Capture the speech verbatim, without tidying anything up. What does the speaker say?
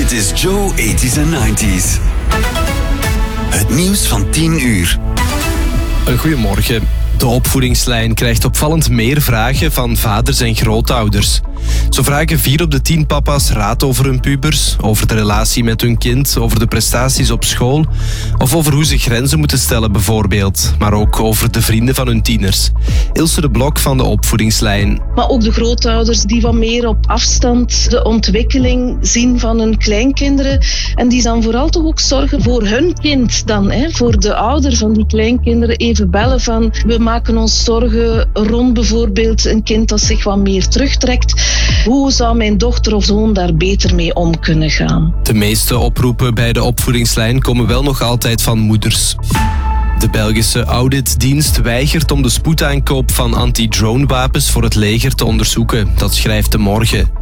Dit is Joe eighties en nineties. Het nieuws van tien uur. Goedemorgen. De opvoedingslijn krijgt opvallend meer vragen van vaders en grootouders. Zo vragen vier op de tien papa's raad over hun pubers, over de relatie met hun kind, over de prestaties op school of over hoe ze grenzen moeten stellen bijvoorbeeld, maar ook over de vrienden van hun tieners. Ilse de Blok van de opvoedingslijn. Maar ook de grootouders die wat meer op afstand de ontwikkeling zien van hun kleinkinderen en die dan vooral toch ook zorgen voor hun kind dan, hè, voor de ouder van die kleinkinderen even bellen van we maken ons zorgen rond bijvoorbeeld een kind dat zich wat meer terugtrekt. Hoe zou mijn dochter of zoon daar beter mee om kunnen gaan? De meeste oproepen bij de opvoedingslijn komen wel nog altijd van moeders. De Belgische auditdienst weigert om de spoedaankoop van anti-dronewapens voor het leger te onderzoeken. Dat schrijft De Morgen.